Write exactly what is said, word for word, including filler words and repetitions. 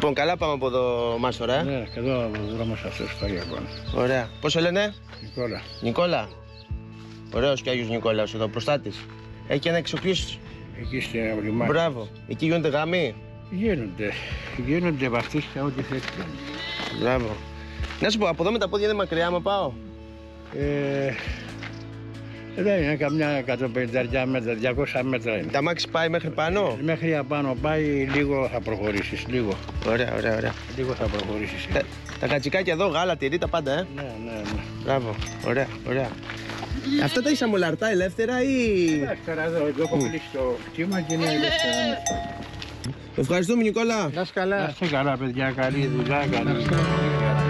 Λοιπόν, καλά πάμε από εδώ, Μάστορα. Ε? Ναι, και εδώ ο δρόμος αυτός πάει ακόμα. Ωραία. Πώς σε λένε? Νικόλα. Νικόλα. Ωραίος και Άγιος Νικόλαος εδώ, προστάτης. Έχει και ένα εξοπλίστου. Εκεί στην λιμάνι. Μπράβο. Εκεί γίνονται γάμοι. Γίνονται. Γίνονται βαφτίσια, ό,τι θες. Μπράβο. Να σου πω, από εδώ με τα πόδια είναι μακριά, άμα πάω. Ε, δεν είναι καμιά εκατόν πενήντα μέτρα, διακόσια μέτρα είναι. Τα μάξι πάει μέχρι πάνω. Μέχρι απάνω πάει, λίγο θα προχωρήσεις, λίγο. Ωραία, ωραία, ωραία. Λίγο θα προχωρήσεις. Τα, τα κατσικάκια εδώ, γάλα, τυρί, τα πάντα, ε. Ναι, ναι, ναι. Μπράβο, ωραία, ωραία. Αυτά τα είσαι αμολαρτά ελεύθερα ή... Ελεύθερα εδώ, εδώ έχω κλείσει το κτήμα και είναι ελεύθερα. Ευχαριστούμε, Νικόλα. Να είστε καλά. Να είστε καλά, παιδιά, καλή δουλειά, καλή.